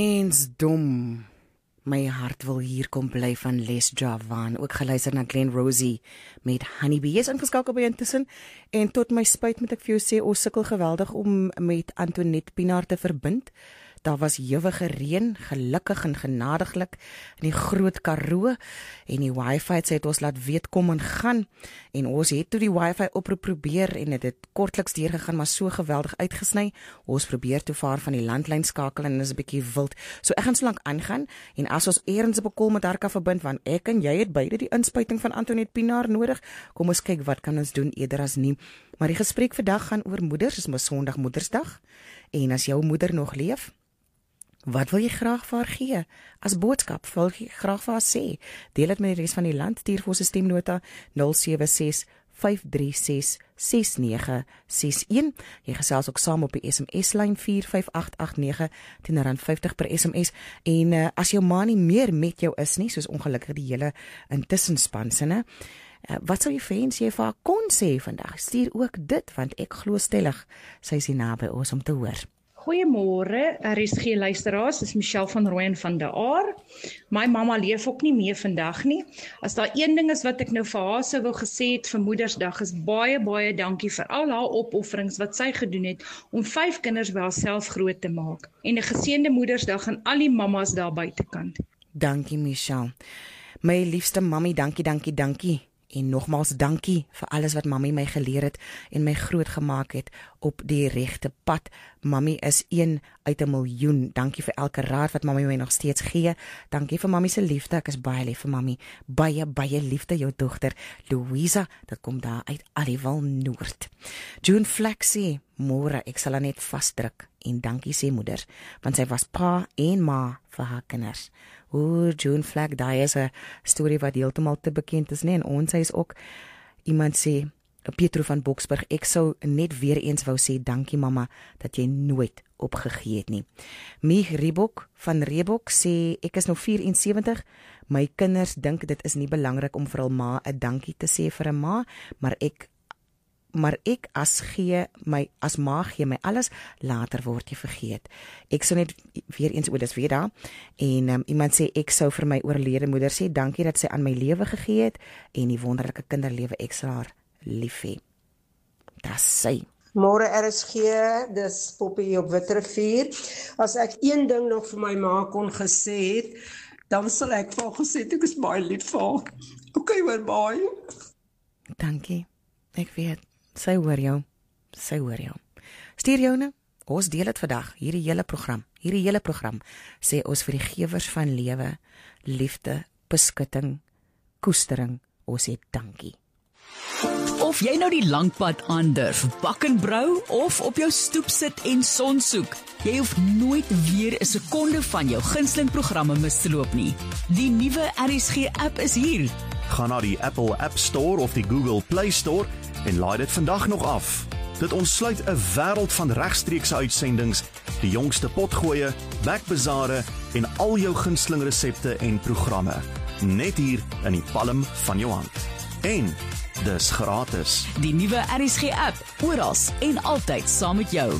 Eens dom. My hart wil hier kom bly van Les Javan. Ook geluister na Glen Rosie met Honeybee. Jy is ingeskakel by Intussen. En tot my spyt moet ek vir jou sê, ons sukkel geweldig om met Antoinette Pienaar te verbind. Daar was ewige reën, gelukkig en genadiglik in die Groot Karoo. En die wifi het ons laat weet kom en gaan. En ons het toe die wifi oproep probeer en het kortliks deurgegaan, maar so geweldig uitgesny. Ons probeer toe vaar van die landlyn skakel en is 'n bietjie wild. So ek gaan so lank aangaan en as ons eers op 'n kol met haar kan verbind, want ek en jy het beide die inspuiting van Antoinette Pienaar nodig. Kom ons kyk wat kan ons doen eerder as nie. Maar die gesprek vandag gaan oor moeders, is mos Sondag Moedersdag. En as jou moeder nog leef, wat wil jy graag vir haar gee? As boodskap wil jy graag vir haar sê? Deel dit met die res van die land. Stuur vir ons 'n stemnota 076-536-6961. Jy gesels ook saam op die SMS-lyn 45889 R10.50 per SMS. En as jou ma nie meer met jou is nie, soos ongelukkig die hele intussenspansinne, wat sou jy wens jy vir haar kon sê vandag? Stuur ook dit, want ek glo stellig sy is hier naby ons om te hoor. Goeiemôre, RSG luisteraars, is Michelle van Rooyen van der Aar. My mamma leef ook nie meer vandag nie. As daar een ding is wat ek nou vir haar sou wou gesê het vir Moedersdag, is baie dankie vir al haar opofferings wat sy gedoen het om 5 kinders by haarself groot te maak. En 'n geseënde Moedersdag aan al die mammas daar buitekant. Dankie Michelle. My liefste mami, dankie. En nogmaals dankie vir alles wat mami my geleer het en my groot gemaak het op die regte pad. Mami is 1 uit 'n miljoen. Dankie vir elke raad wat mami my nog steeds gee. Dankie vir mami se liefde. Ek is baie lief vir mami. Baie liefde jou dogter Louisa. Dit kom daar uit Aliwal Noord. June Flack sê, môre ek sal haar net vasdruk en dankie sê moeder, want sy was pa en ma vir haar kinders. June Flack, daai is 'n storie wat heeltemal te bekend is, nee, en ons is ook, iemand sê, Pietro van Boksburg, ek sou net weer eens wou sê, dankie mama, dat jy nooit opgegee het nie. Mieg Rebok van Rebok sê, ek is nou 74, my kinders dink dit is nie belangrik om vir hul ma 'n dankie te sê vir 'n ma, maar ek as ma gee my alles, later word jy vergeet. Ek sou net weer eens dis weer daar, en iemand sê, ek sou vir my oorlede moeder sê, dankie dat sy aan my lewe gegee het, en die wonderlike kinderlewe, ek sal haar lief hê. Das sy. Môre RSG, dis Poppie op Witrifuur. As ek een ding nog vir my ma kon gesê het, dan sal ek vir haar gesê het, ek is baie lief vir haar. Okay, hoor baie. Dankie, ek weet. Sy hoor jou. Stuur joune, ons deel het vandag, hierdie hele program, sê ons vir die gewers van lewe, liefde, beskutting, koestering, ons sê dankie. Of jy nou die lang pad aandurf, bak en brou, of op jou stoep sit en son soek, jy hoef nooit weer 'n sekonde van jou gunsteling programme mis te loop nie. Die nuwe RSG app is hier. Ga na die Apple App Store of die Google Play Store en laai dit vandag nog af. Dit ontsluit 'n wêreld van regstreekse uitsendings, die jongste potgoeie, backbazare en al jou gunsteling resepte en programme. Net hier in die palm van jou hand. En dis gratis. Die nuwe RSG app, oral en altyd saam met jou.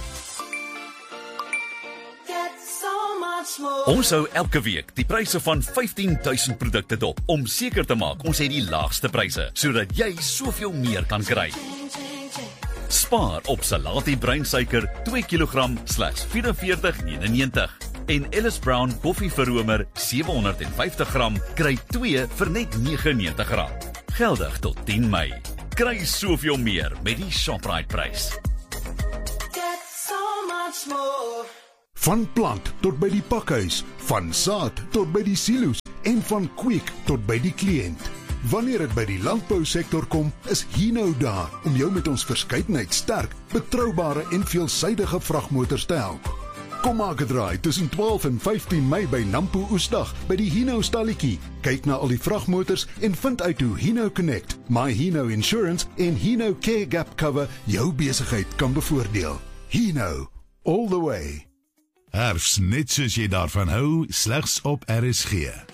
Ons hou elke week die pryse van 15,000 produkte dop, om seker te maak ons het die laagste pryse, sodat jy soveel meer kan kry. Spaar op Salati breinsuiker 2 kg /44,99 en Ellis Brown koffieverhomer 750 gram kry 2 vir net R99. Geldig tot 10 Mei. Kry soveel meer met die Shoprite prys. Van plant tot by die pakhuis, van saad tot by die silo's en van kweek tot by die kliënt. Wanneer dit by die landbousektor kom, is Hino daar om jou met ons verskeidenheid sterk, betroubare en veelsidige vragmotors te help. Kom maak 'n draai tussen 12 en 15 Mei by Nampo Oesdag by die Hino stalletjie. Kyk na al die vragmotors en vind uit hoe Hino Connect, My Hino Insurance en Hino Care Gap Cover jou besigheid kan bevoordeel. Hino, all the way. Herfs, net soos jy daarvan hou, slegs op RSG.